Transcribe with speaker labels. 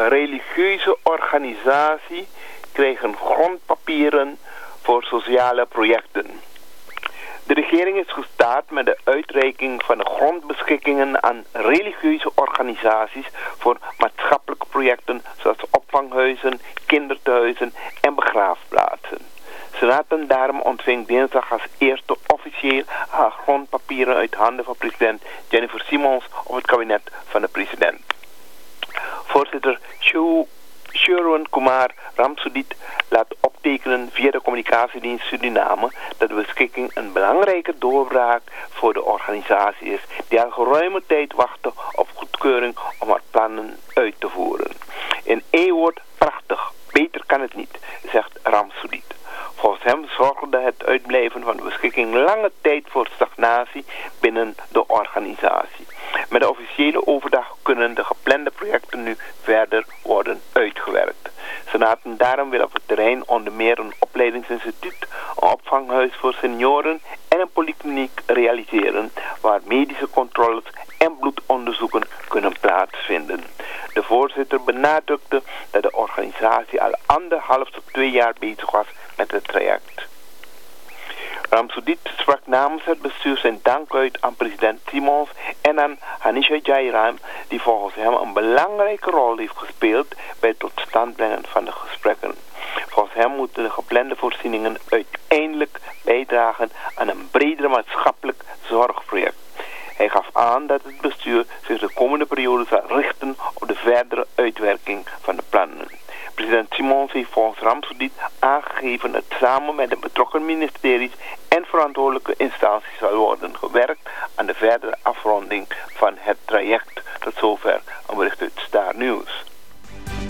Speaker 1: religieuze organisatie krijgen grondpapieren voor sociale projecten. De regering is gestart met de uitreiking van de grondbeschikkingen aan religieuze organisaties voor maatschappelijke projecten zoals opvanghuizen, kinderthuizen en begraafplaatsen. Senaat daarom ontving dinsdag als eerste officieel haar grondpapieren uit handen van president Jennifer Simons op het kabinet van de president. Voorzitter Sherwan Kumar Ramsudit laat optekenen via de communicatiedienst Suriname dat de beschikking een belangrijke doorbraak voor de organisatie is die al geruime tijd wachtte op goedkeuring om haar plannen uit te voeren. In één woord, prachtig, beter kan het niet, zegt Ramsudit. Volgens hem zorgde het uitblijven van de beschikking lange tijd voor stagnatie binnen de organisatie. Met de officiële overdag kunnen de geplande projecten nu verder worden uitgewerkt. Senaten daarom willen op het terrein onder meer een opleidingsinstituut, een opvanghuis voor senioren en een polykliniek realiseren waar medische controles en bloedonderzoeken kunnen plaatsvinden. De voorzitter benadrukte dat de organisatie al 1,5 tot 2 jaar bezig was met het traject. Ramsudit sprak namens het bestuur zijn dank uit aan president Simons en aan Hanisha Jairam, die volgens hem een belangrijke rol heeft gespeeld bij het tot stand brengen van de gesprekken. Volgens hem moeten de geplande voorzieningen uiteindelijk bijdragen aan een breder maatschappelijk zorgproject. Hij gaf aan dat het bestuur zich de komende periode zal richten op de verdere uitwerking van de plannen. President Simons heeft volgens Ramsudit aangegeven dat samen met de betrokken ministeries en verantwoordelijke instanties zal worden gewerkt aan de verdere afronding van het traject. Tot zover een bericht uit Star News.